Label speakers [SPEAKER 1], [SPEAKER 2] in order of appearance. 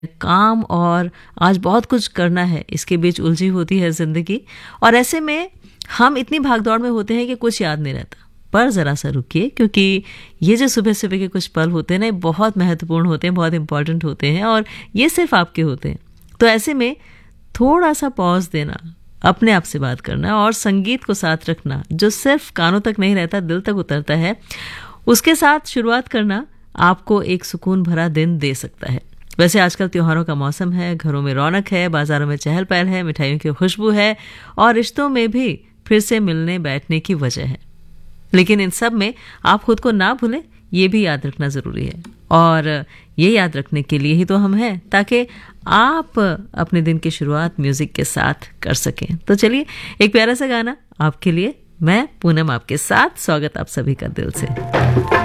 [SPEAKER 1] काम और आज बहुत कुछ करना है, इसके बीच उलझी होती है ज़िंदगी। और ऐसे में हम इतनी भागदौड़ में होते हैं कि कुछ याद नहीं रहता। पर ज़रा सा रुकिए, क्योंकि ये जो सुबह सुबह के कुछ पल होते हैं ना, ये बहुत महत्वपूर्ण होते हैं, बहुत इंपॉर्टेंट होते हैं और ये सिर्फ आपके होते हैं। तो ऐसे में थोड़ा सा पॉज देना, अपने आप से बात करना और संगीत को साथ रखना, जो सिर्फ कानों तक नहीं रहता, दिल तक उतरता है, उसके साथ शुरुआत करना आपको एक सुकून भरा दिन दे सकता है। वैसे आजकल त्योहारों का मौसम है, घरों में रौनक है, बाजारों में चहल पहल है, मिठाइयों की खुशबू है और रिश्तों में भी फिर से मिलने बैठने की वजह है। लेकिन इन सब में आप खुद को ना भूलें, ये भी याद रखना ज़रूरी है। और ये याद रखने के लिए ही तो हम हैं, ताकि आप अपने दिन की शुरुआत म्यूज़िक के साथ कर सकें। तो चलिए एक प्यारा सा गाना आपके लिए, मैं पूनम आपके साथ। स्वागत आप सभी का दिल से।